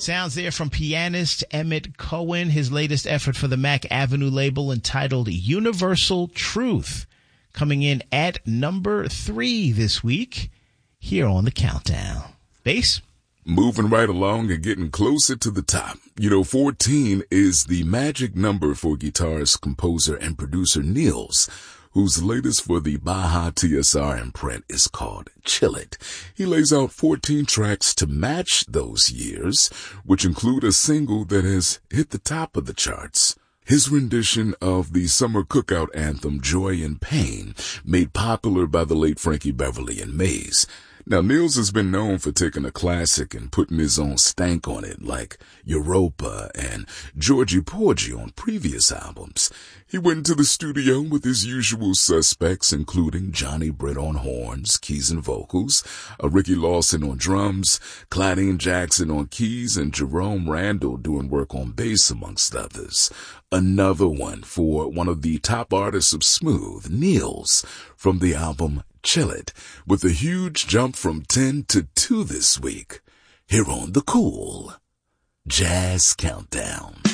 Sounds there from pianist Emmett Cohen, his latest effort for the Mac Avenue label entitled Universal Truth, coming in at number 3 this week here on the Countdown. Bass? Moving right along and getting closer to the top. 14 is the magic number for guitarist, composer, and producer Nils, whose latest for the Baja TSR imprint is called Chill It. He lays out 14 tracks to match those years, which include a single that has hit the top of the charts. His rendition of the summer cookout anthem Joy and Pain, made popular by the late Frankie Beverly and Maze. Now, Nils has been known for taking a classic and putting his own stank on it, like Europa and Georgie Porgy on previous albums. He went into the studio with his usual suspects, including Johnny Britt on horns, keys and vocals, Ricky Lawson on drums, Claudine Jackson on keys, and Jerome Randall doing work on bass, amongst others. Another one for one of the top artists of smooth, Nils, from the album Chill It, with a huge jump from 10 to 2 this week, here on the Cool Jazz Countdown.